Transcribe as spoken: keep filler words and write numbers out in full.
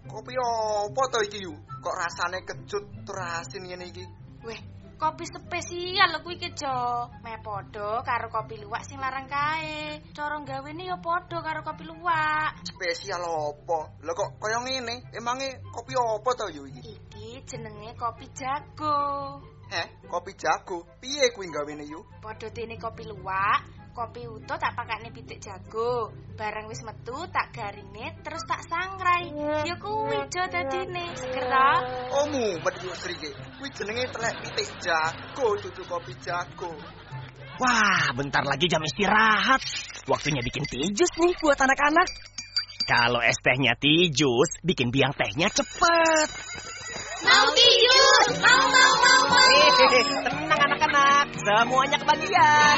kopi apa to iki yu? Kok rasane kecut terasin ngene iki? Weh, kopi spesial kuwi iki Jo. Meh padha karo kopi luwak sing larang kae. Cara gawene ya padha karo kopi luwak. Spesial apa? Lah kok kaya ngene? Emange kopi apa to yu iki? Iki jenenge kopi jago. Heh, kopi jago. Piye kuwi gawene yu? Padha dene kopi luwak, kopi utuh tak pakane pitik jago. Bareng wis metu tak garingne terus tak sangrai. Ya kuwi Jo dadine. Seger ta? Oh mumet yu Srike. Kuwi jenenge telek pitik jago, dudu kopi jago. Wah, bentar lagi jam istirahat. Waktunya bikin tijus nih buat anak-anak. Kalau es tehnya tijus, bikin biang tehnya cepet. Mau tijus! Mau, mau, mau, mau! Hehehe, tenang anak-anak, semuanya kebagian.